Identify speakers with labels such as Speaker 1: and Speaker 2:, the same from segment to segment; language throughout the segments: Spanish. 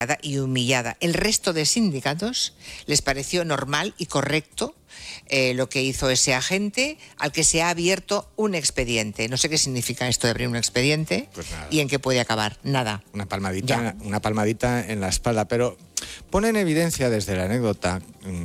Speaker 1: y humillada. El resto de sindicatos les pareció normal y correcto lo que hizo ese agente, al que se ha abierto un expediente. No sé qué significa esto de abrir un expediente,
Speaker 2: pues
Speaker 1: y en qué puede acabar. Nada.
Speaker 2: Una palmadita en la espalda, pero pone en evidencia desde la anécdota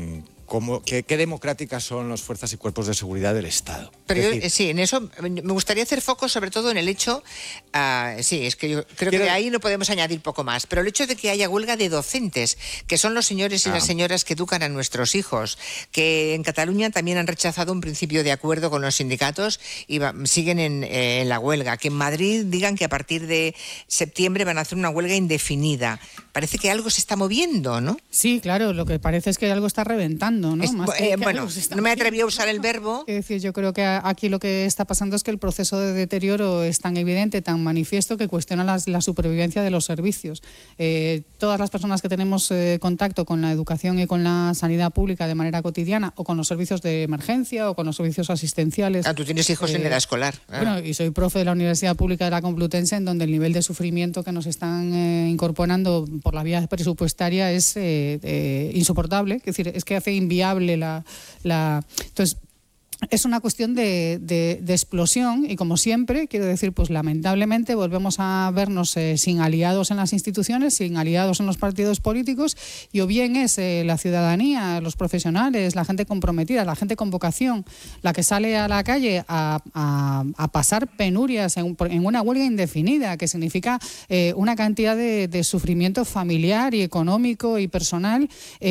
Speaker 2: qué democráticas son las fuerzas y cuerpos de seguridad del Estado.
Speaker 1: Pero sí, en eso me gustaría hacer foco sobre todo en el hecho, sí, es que yo creo que de ahí no podemos añadir poco más, pero el hecho de que haya huelga de docentes, que son los señores y las señoras que educan a nuestros hijos, que en Cataluña también han rechazado un principio de acuerdo con los sindicatos y siguen en la huelga, que en Madrid digan que a partir de septiembre van a hacer una huelga indefinida. Parece que algo se está moviendo, ¿no?
Speaker 3: Sí, claro, lo que parece es que algo está reventando, ¿no?
Speaker 1: Bueno, no me atreví a usar el verbo.
Speaker 3: Es decir, yo creo que aquí lo que está pasando es que el proceso de deterioro es tan evidente, tan manifiesto, que cuestiona la supervivencia de los servicios. Todas las personas que tenemos contacto con la educación y con la sanidad pública de manera cotidiana, o con los servicios de emergencia, o con los servicios asistenciales.
Speaker 1: Tú tienes hijos en edad escolar.
Speaker 3: Bueno, y soy profe de la Universidad Pública de la Complutense, en donde el nivel de sufrimiento que nos están incorporando por la vía presupuestaria es insoportable. Es decir, es que hace inviable Entonces, es una cuestión de explosión y, como siempre, quiero decir, pues lamentablemente volvemos a vernos sin aliados en las instituciones, sin aliados en los partidos políticos, y o bien es la ciudadanía, los profesionales, la gente comprometida, la gente con vocación, la que sale a la calle a pasar penurias en una huelga indefinida, que significa una cantidad de sufrimiento familiar y económico y personal,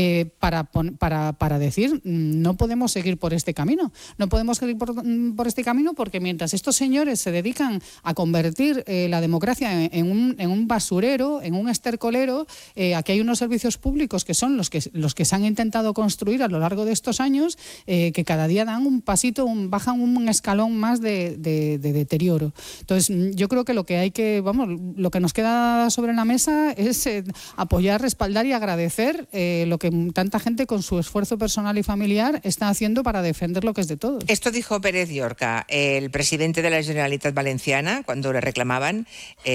Speaker 3: para decir, no podemos seguir por este camino. No podemos seguir por este camino, porque mientras estos señores se dedican a convertir la democracia en un basurero, en un estercolero, aquí hay unos servicios públicos que son los que se han intentado construir a lo largo de estos años, que cada día dan un pasito, bajan un escalón más de deterioro. Entonces, yo creo que lo que nos queda sobre la mesa es apoyar, respaldar y agradecer lo que tanta gente con su esfuerzo personal y familiar está haciendo para defender lo que es de todos.
Speaker 1: Esto dijo Pérez Llorca, el presidente de la Generalitat Valenciana, cuando le reclamaban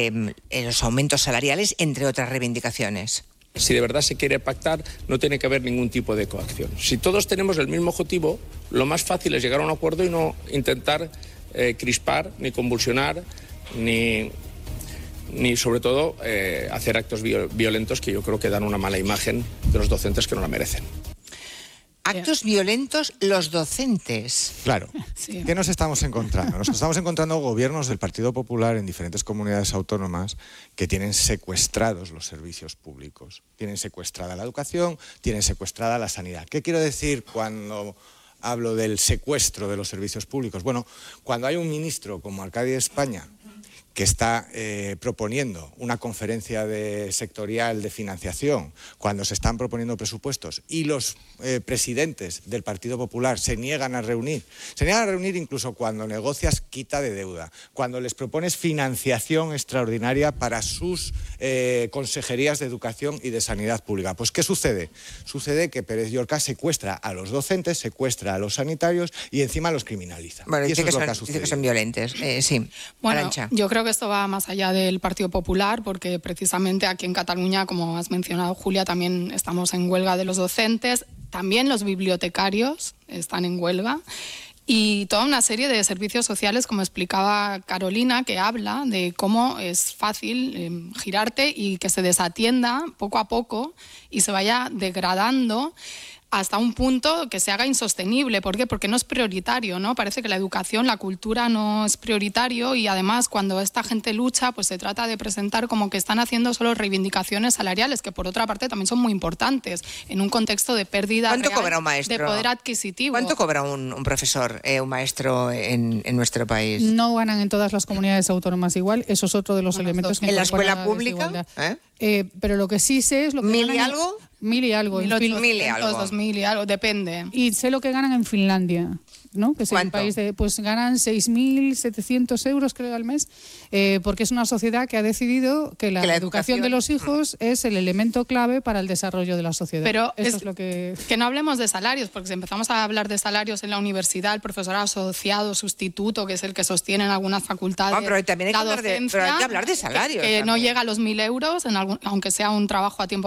Speaker 1: los aumentos salariales, entre otras reivindicaciones.
Speaker 4: Si de verdad se quiere pactar, no tiene que haber ningún tipo de coacción. Si todos tenemos el mismo objetivo, lo más fácil es llegar a un acuerdo y no intentar crispar, ni convulsionar, ni sobre todo hacer actos violentos que yo creo que dan una mala imagen de los docentes que no la merecen.
Speaker 1: Actos violentos los docentes.
Speaker 2: Claro. Sí. ¿Qué nos estamos encontrando? Nos estamos encontrando gobiernos del Partido Popular en diferentes comunidades autónomas que tienen secuestrados los servicios públicos. Tienen secuestrada la educación, tienen secuestrada la sanidad. ¿Qué quiero decir cuando hablo del secuestro de los servicios públicos? Bueno, cuando hay un ministro como Arcadi España que está proponiendo una conferencia sectorial de financiación, cuando se están proponiendo presupuestos y los presidentes del Partido Popular se niegan a reunir incluso cuando negocias quita de deuda, cuando les propones financiación extraordinaria para sus consejerías de educación y de sanidad pública. Pues ¿qué sucede? Sucede que Pérez Llorca secuestra a los docentes, secuestra a los sanitarios y encima los criminaliza.
Speaker 1: Bueno,
Speaker 2: y eso es lo que ha
Speaker 1: dice
Speaker 2: sucedido.
Speaker 1: que son violentos. Sí.
Speaker 5: Bueno,
Speaker 1: Arantxa.
Speaker 5: yo creo que esto va más allá del Partido Popular, porque precisamente aquí en Cataluña, como has mencionado, Julia, también estamos en huelga de los docentes, también los bibliotecarios están en huelga, y toda una serie de servicios sociales, como explicaba Carolina, que habla de cómo es fácil girarte y que se desatienda poco a poco y se vaya degradando hasta un punto que se haga insostenible. ¿Por qué? Porque no es prioritario, ¿no? Parece que la educación, la cultura no es prioritario, y además cuando esta gente lucha, pues se trata de presentar como que están haciendo solo reivindicaciones salariales, que por otra parte también son muy importantes en un contexto de pérdida
Speaker 1: ¿Cuánto
Speaker 5: real
Speaker 1: cobra un maestro?
Speaker 5: De poder adquisitivo.
Speaker 1: ¿Cuánto cobra un profesor, un maestro en nuestro país?
Speaker 3: No ganan en todas las comunidades autónomas igual. Eso es otro de los elementos que
Speaker 1: ¿En la escuela pública?
Speaker 3: Pero lo que sí sé es lo que
Speaker 1: ¿1.000
Speaker 3: ganan
Speaker 1: y algo?
Speaker 3: 1.000 y algo.
Speaker 1: 1.000 y algo.
Speaker 5: 2.000 y algo, depende.
Speaker 3: Y sé lo que ganan en Finlandia, ¿no? Que es un país pues ganan 6.700 euros, creo, al mes, porque es una sociedad que ha decidido que la educación de los hijos es el elemento clave para el desarrollo de la sociedad.
Speaker 5: Pero
Speaker 3: eso es lo que
Speaker 5: no hablemos de salarios, porque si empezamos a hablar de salarios en la universidad, el profesor asociado, sustituto, que es el que sostiene en algunas facultades,
Speaker 1: pero también hay que
Speaker 5: la docencia,
Speaker 1: hablar de salarios.
Speaker 5: Que no llega a los 1.000 euros, aunque sea un trabajo a tiempo